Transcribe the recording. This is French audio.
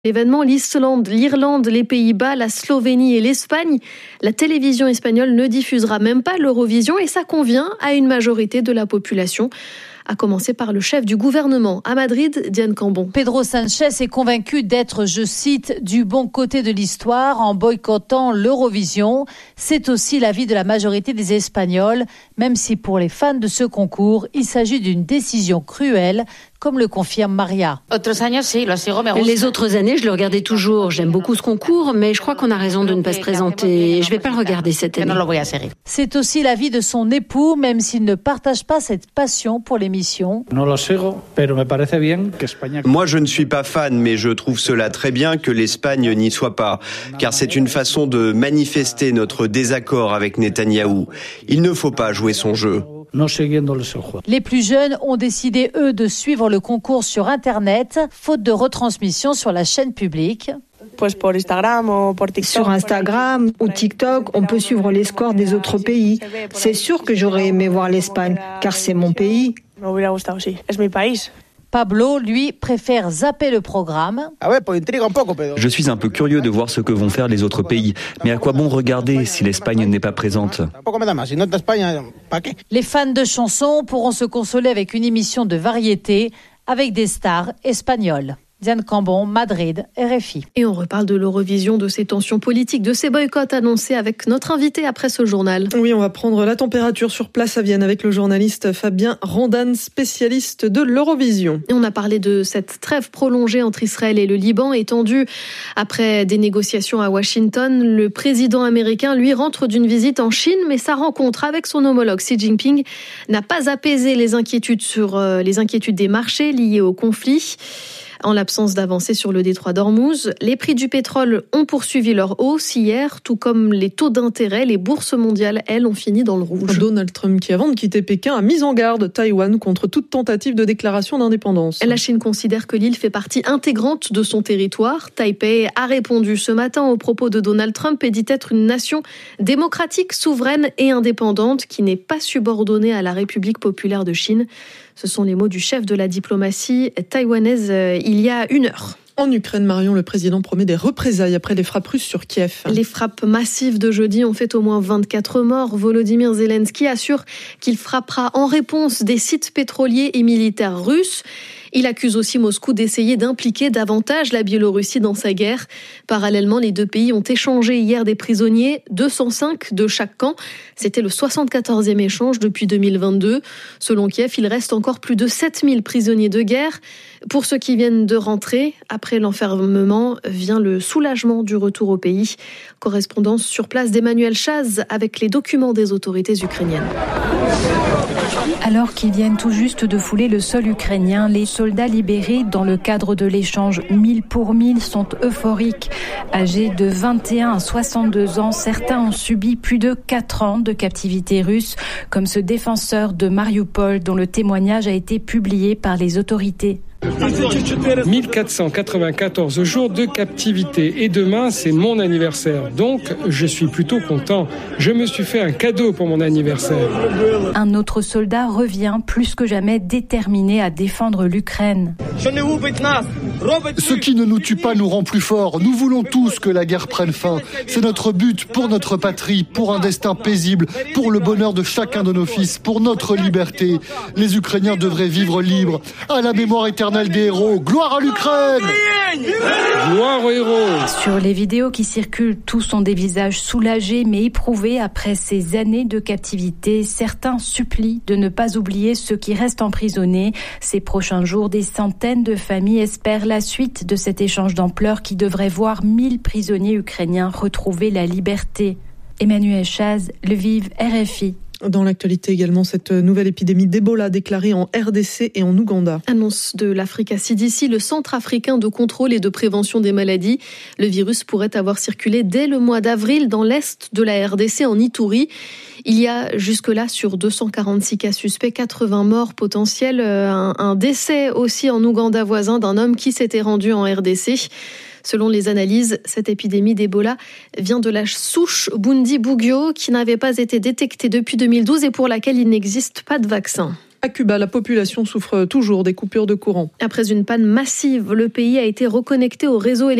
L'événement, l'Islande, l'Irlande, les Pays-Bas, la Slovénie et l'Espagne. La télévision espagnole ne diffusera même pas l'Eurovision et ça convient à une majorité de la population. À commencer par le chef du gouvernement. À Madrid, Diane Cambon. Pedro Sánchez est convaincu d'être, je cite, du bon côté de l'histoire en boycottant l'Eurovision. C'est aussi l'avis de la majorité des Espagnols, même si pour les fans de ce concours, il s'agit d'une décision cruelle, comme le confirme Maria. Les autres années, je le regardais toujours. J'aime beaucoup ce concours, mais je crois qu'on a raison de ne pas se présenter. Je ne vais pas le regarder cette année. C'est aussi l'avis de son époux, même s'il ne partage pas cette passion pour l'émission. Moi, je ne suis pas fan, mais je trouve cela très bien que l'Espagne n'y soit pas, car c'est une façon de manifester notre désaccord avec Netanyahou. Il ne faut pas jouer son jeu. Les plus jeunes ont décidé, eux, de suivre le concours sur Internet, faute de retransmission sur la chaîne publique. Sur Instagram ou TikTok, on peut suivre les scores des autres pays. C'est sûr que j'aurais aimé voir l'Espagne, car c'est mon pays. Pablo, lui, préfère zapper le programme. Je suis un peu curieux de voir ce que vont faire les autres pays. Mais à quoi bon regarder si l'Espagne n'est pas présente ? Les fans de chansons pourront se consoler avec une émission de variété avec des stars espagnoles. Diane Cambon, Madrid, RFI. Et on reparle de l'Eurovision, de ces tensions politiques, de ces boycotts annoncés avec notre invité après ce journal. Oui, on va prendre la température sur place à Vienne avec le journaliste Fabien Randan, spécialiste de l'Eurovision. Et on a parlé de cette trêve prolongée entre Israël et le Liban, étendue après des négociations à Washington. Le président américain, lui, rentre d'une visite en Chine, mais sa rencontre avec son homologue Xi Jinping n'a pas apaisé les inquiétudes des marchés liés au conflit. En l'absence d'avancée sur le détroit d'Ormuz, les prix du pétrole ont poursuivi leur hausse hier, tout comme les taux d'intérêt. Les bourses mondiales, elles, ont fini dans le rouge. Donald Trump, qui avant de quitter Pékin, a mis en garde Taïwan contre toute tentative de déclaration d'indépendance. La Chine considère que l'île fait partie intégrante de son territoire. Taipei a répondu ce matin aux propos de Donald Trump et dit être une nation démocratique, souveraine et indépendante qui n'est pas subordonnée à la République populaire de Chine. Ce sont les mots du chef de la diplomatie taïwanaise il y a 1 heure. En Ukraine, Marion, le président promet des représailles après les frappes russes sur Kiev. Les frappes massives de jeudi ont fait au moins 24 morts. Volodymyr Zelensky assure qu'il frappera en réponse des sites pétroliers et militaires russes. Il accuse aussi Moscou d'essayer d'impliquer davantage la Biélorussie dans sa guerre. Parallèlement, les deux pays ont échangé hier des prisonniers, 205 de chaque camp. C'était le 74e échange depuis 2022. Selon Kiev, il reste encore plus de 7000 prisonniers de guerre. Pour ceux qui viennent de rentrer, après l'enfermement, vient le soulagement du retour au pays. Correspondance sur place d'Emmanuel Chaz avec les documents des autorités ukrainiennes. Alors qu'ils viennent tout juste de fouler le sol ukrainien, les soldats libérés dans le cadre de l'échange 1000 pour 1000 sont euphoriques. Âgés de 21 à 62 ans, certains ont subi plus de 4 ans de captivité russe, comme ce défenseur de Mariupol dont le témoignage a été publié par les autorités. 1494 jours de captivité et demain c'est mon anniversaire, donc je suis plutôt content. Je me suis fait un cadeau pour mon anniversaire. Un autre soldat revient plus que jamais déterminé à défendre l'Ukraine. Ce qui ne nous tue pas nous rend plus forts. Nous voulons tous que la guerre prenne fin. C'est notre but pour notre patrie, pour un destin paisible, pour le bonheur de chacun de nos fils, pour notre liberté. Les Ukrainiens devraient vivre libres. À la mémoire éternelle des héros. Gloire à l'Ukraine! Gloire aux héros! Sur les vidéos qui circulent, tous ont des visages soulagés mais éprouvés après ces années de captivité. Certains supplient de ne pas oublier ceux qui restent emprisonnés. Ces prochains jours, des centaines de familles espèrent la suite de cet échange d'ampleur qui devrait voir 1000 prisonniers ukrainiens retrouver la liberté. Emmanuel Chaz, Lviv, RFI. Dans l'actualité également, cette nouvelle épidémie d'Ebola déclarée en RDC et en Ouganda. Annonce de l'Africa CDC, le Centre africain de contrôle et de prévention des maladies. Le virus pourrait avoir circulé dès le mois d'avril dans l'est de la RDC, en Ituri. Il y a jusque-là, sur 246 cas suspects, 80 morts potentiels. Un décès aussi en Ouganda voisin d'un homme qui s'était rendu en RDC. Selon les analyses, cette épidémie d'Ebola vient de la souche Bundibugyo qui n'avait pas été détectée depuis 2012 et pour laquelle il n'existe pas de vaccin. À Cuba, la population souffre toujours des coupures de courant. Après une panne massive, le pays a été reconnecté au réseau électrique